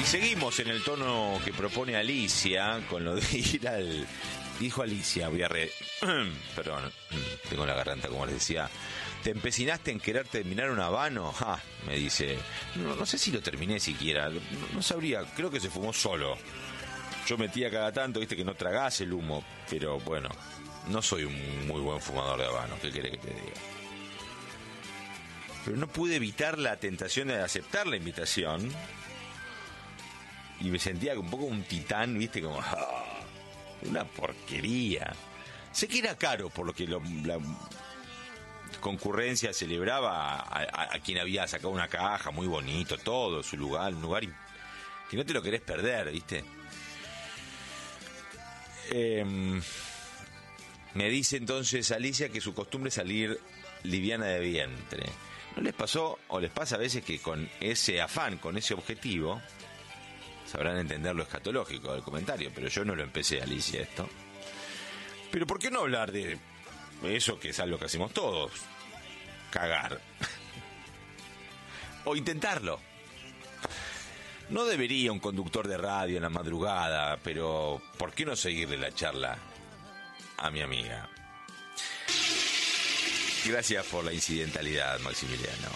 Seguimos en el tono que propone Alicia con lo de ir al... Dijo Alicia, perdón, tengo la garganta como les decía. ¿Te empecinaste en querer terminar un habano? Me dice. No sé si lo terminé siquiera. No sabría, creo que se fumó solo. Yo metía cada tanto, viste, que no tragás el humo. Pero bueno, no soy un muy buen fumador de habano. ¿Qué querés que te diga? Pero no pude evitar la tentación de aceptar la invitación. Y me sentía un poco un titán, viste, como... una porquería. Sé que era caro, por lo que la concurrencia celebraba a quien había sacado una caja, muy bonito, todo, su lugar, un lugar que no te lo querés perder, ¿viste? Me dice entonces Alicia que su costumbre es salir liviana de vientre. ¿No les pasó o les pasa a veces que con ese afán, con ese objetivo, sabrán entender lo escatológico del comentario, pero yo no lo empecé, Alicia, esto? Pero ¿por qué no hablar de eso que es algo que hacemos todos? Cagar. O intentarlo. No debería un conductor de radio en la madrugada, pero ¿por qué no seguirle la charla a mi amiga? Gracias por la incidentalidad, Maximiliano.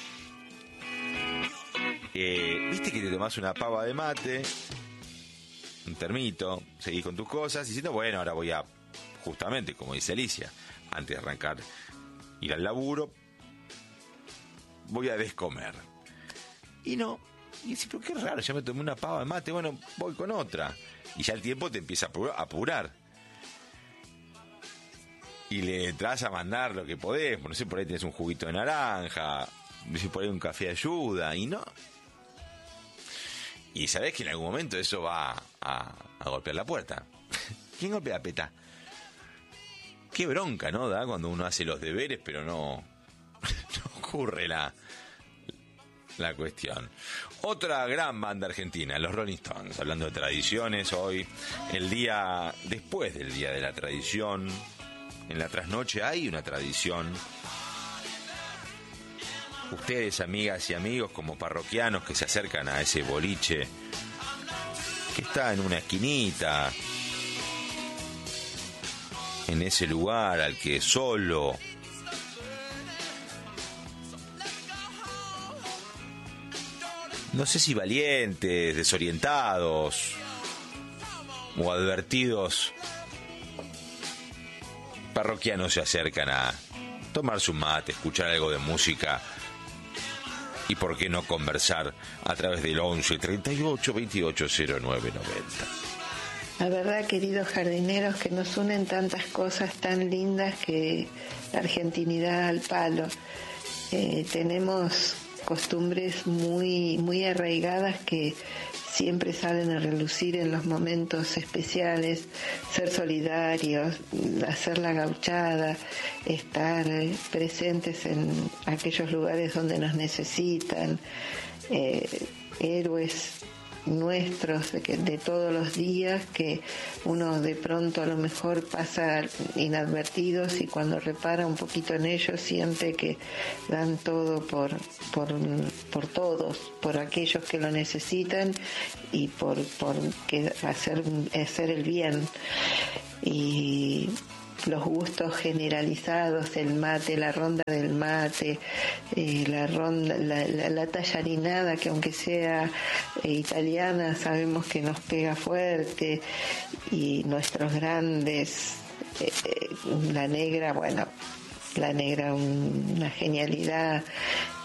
Viste que te tomás una pava de mate, un termito, seguís con tus cosas, diciendo, bueno, ahora voy a, justamente, como dice Alicia, antes de arrancar, ir al laburo, voy a descomer. Y no, y decís, pero qué raro, ya me tomé una pava de mate, bueno, voy con otra. Y ya el tiempo te empieza a apurar. Y le entras a mandar lo que podés, no sé, por ahí tenés un juguito de naranja, no sé, por ahí un café de ayuda, y no. Y sabés que en algún momento eso va a golpear la puerta. ¿Quién golpea la peta? Qué bronca, ¿no? Da cuando uno hace los deberes, pero no ocurre la cuestión. Otra gran banda argentina, los Rolling Stones, hablando de tradiciones, hoy, el día después del Día de la Tradición, en la trasnoche hay una tradición. Ustedes, amigas y amigos, como parroquianos que se acercan a ese boliche que está en una esquinita, en ese lugar al que solo no sé si valientes, desorientados o advertidos parroquianos se acercan a tomarse un mate, escuchar algo de música y por qué no conversar a través del 11 38 28 09 90. La verdad, queridos jardineros, que nos unen tantas cosas tan lindas que la argentinidad al palo. Tenemos costumbres muy, muy arraigadas que siempre salen a relucir en los momentos especiales, ser solidarios, hacer la gauchada, estar presentes en aquellos lugares donde nos necesitan, héroes nuestros de todos los días que uno de pronto a lo mejor pasa inadvertidos y cuando repara un poquito en ellos siente que dan todo por todos, por aquellos que lo necesitan y por que hacer el bien. Y los gustos generalizados, el mate, la ronda del mate, la tallarinada, que aunque sea italiana, sabemos que nos pega fuerte, y nuestros grandes, la negra, una genialidad,